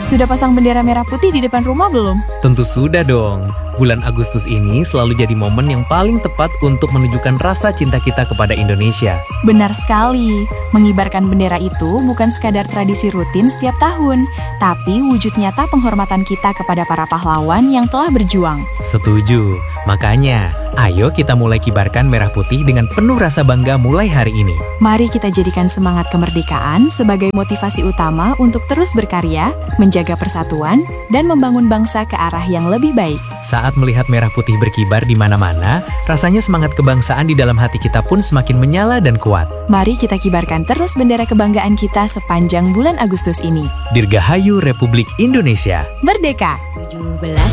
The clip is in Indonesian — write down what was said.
sudah pasang bendera merah putih di depan rumah belum? Tentu sudah dong. Bulan Agustus ini selalu jadi momen yang paling tepat untuk menunjukkan rasa cinta kita kepada Indonesia. Benar sekali, mengibarkan bendera itu bukan sekadar tradisi rutin setiap tahun, tapi wujud nyata penghormatan kita kepada para pahlawan yang telah berjuang. Setuju. Makanya, ayo kita mulai kibarkan merah putih dengan penuh rasa bangga mulai hari ini. Mari kita jadikan semangat kemerdekaan sebagai motivasi utama untuk terus berkarya, menjaga persatuan, dan membangun bangsa ke arah yang lebih baik. Saat melihat merah putih berkibar di mana-mana, rasanya semangat kebangsaan di dalam hati kita pun semakin menyala dan kuat. Mari kita kibarkan terus bendera kebanggaan kita sepanjang bulan Agustus ini. Dirgahayu Republik Indonesia. Merdeka! 17